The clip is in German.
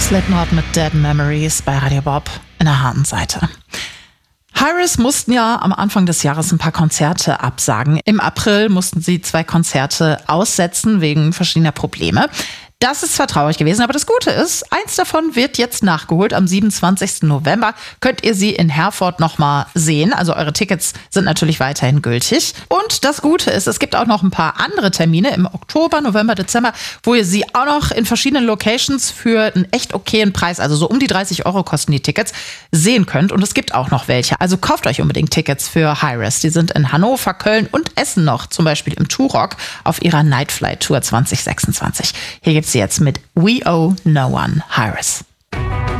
Slipknot mit Dead Memories bei Radio Bob in der harten Seite. Hi-Riz mussten ja am Anfang des Jahres ein paar Konzerte absagen. Im April mussten sie 2 Konzerte aussetzen wegen verschiedener Probleme. Das ist zwar traurig gewesen, aber das Gute ist, eins davon wird jetzt nachgeholt. Am 27. November könnt ihr sie in Herford nochmal sehen. Also eure Tickets sind natürlich weiterhin gültig. Und das Gute ist, es gibt auch noch ein paar andere Termine im Oktober, November, Dezember, wo ihr sie auch noch in verschiedenen Locations für einen echt okayen Preis, also so um die 30 € kosten die Tickets, sehen könnt. Und es gibt auch noch welche. Also kauft euch unbedingt Tickets für Hi-Riz. Die sind in Hannover, Köln und Essen noch, zum Beispiel im Turok auf ihrer Nightflight Tour 2026. Hier gibt's sie jetzt mit We Owe No One, Hi-Riz.